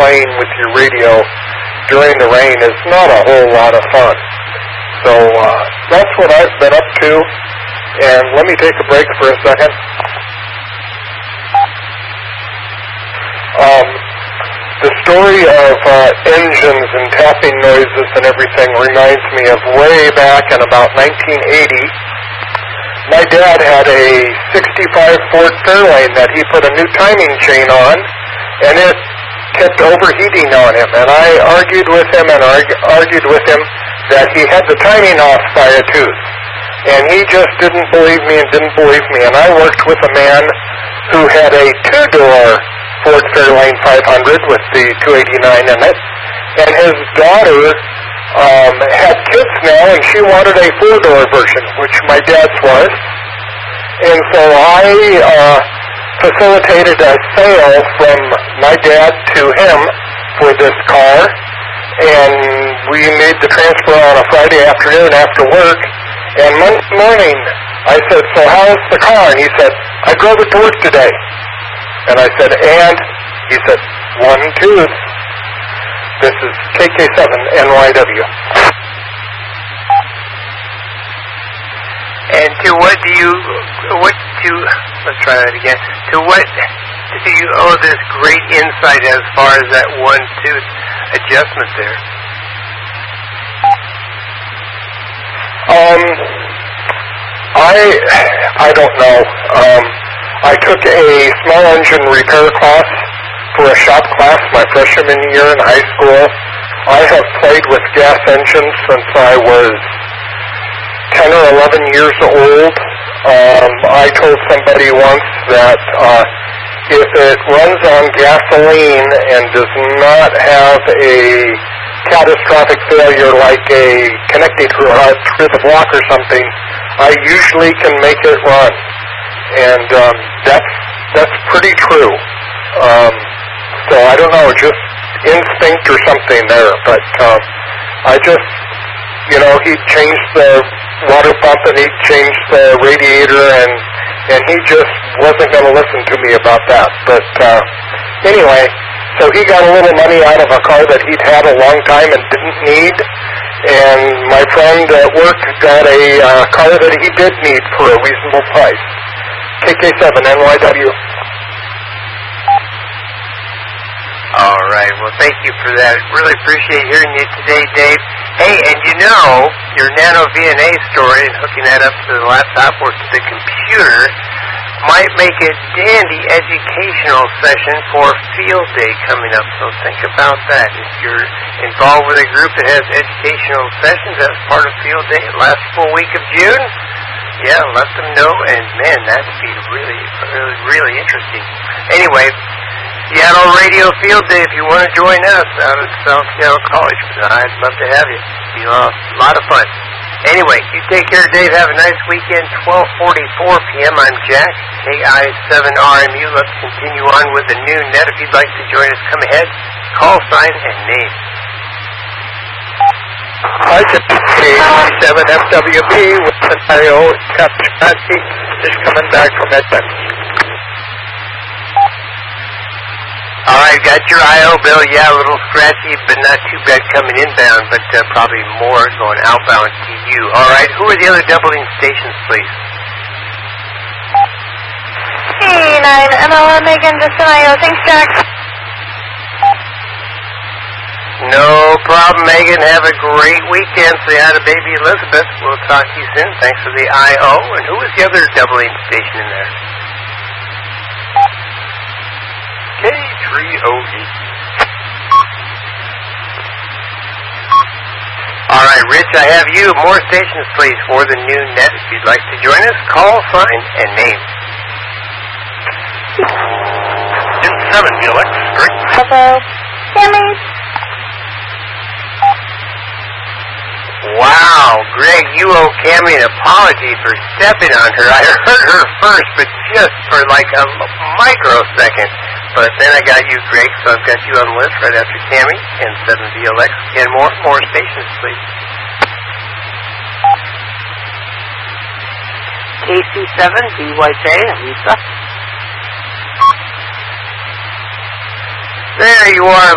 playing with your radio during the rain is not a whole lot of fun. So that's what I've been up to. And let me take a break for a second. The story of engines and tapping noises and everything reminds me of way back in about 1980. My dad had a 65 Ford Fairlane that he put a new timing chain on, and it kept overheating on him. And I argued with him and argued with him that he had the timing off by a tooth. And he just didn't believe me and didn't believe me. And I worked with a man who had a two-door Ford Fairlane 500 with the 289 in it. And his daughter had kids now, and she wanted a four-door version, which my dad's was. And so I facilitated a sale from my dad to him for this car, and we made the transfer on a Friday afternoon after work. And Monday morning, I said, "So how's the car?" And he said, "I drove it to work today." And I said, "And?" He said, "One tooth." This is KK7 NYW. And to what do you, let's try that again. To what do you owe this great insight as far as that one tooth adjustment there? I don't know. I took a small engine repair class for a shop class my freshman year in high school. I have played with gas engines since I was 10 or 11 years old. I told somebody once that if it runs on gasoline and does not have a catastrophic failure like a connecting through the block or something, I usually can make it run. And that's pretty true. So I don't know, just instinct or something there. But I just, he changed the water pump and he changed the radiator, and he just wasn't going to listen to me about that. But anyway, so he got a little money out of a car that he'd had a long time and didn't need. And my friend at work got a car that he did need for a reasonable price. KK7 NYW. All right. Well, thank you for that. Really appreciate hearing you today, Dave. Hey, and your Nano VNA story and hooking that up to the laptop or to the computer might make a dandy educational session for Field Day coming up. So think about that. If you're involved with a group that has educational sessions as part of Field Day, last full week of June, yeah, let them know. And man, that'd be really, really, really interesting. Anyway, Seattle Radio Field Day, if you want to join us out at South Seattle College, I'd love to have you. It'd be a lot of fun. Anyway, you take care, Dave. Have a nice weekend. 12:44 p.m. I'm Jack, KI7RMU. Let's continue on with the new net. If you'd like to join us, come ahead. Call sign and name. Hi, KI7FWP with Ontario. Captain Patsy is coming back from Edmonton. All right, got your I.O. bill. Yeah, a little scratchy, but not too bad coming inbound, but probably more going outbound to you. All right, who are the other doubling stations, please? Hey, 9 Megan, just an I.O. Thanks, Jack. No problem, Megan. Have a great weekend. Say hi to baby Elizabeth. We'll talk to you soon. Thanks for the I.O. And who is the other doubling station in there? K3OE. All right, Rich, I have you. More stations, please, for the new net. If you'd like to join us, call, sign, and name. 7, Felix. Hello. Tammy. Wow, Greg, you owe Cammie an apology for stepping on her. I heard her first, but just for like a microsecond. But then I got you, Greg, so I've got you on the list right after Cammie and 7VLX. And more stations, please. KC7, DYJ, and Lisa. There you are.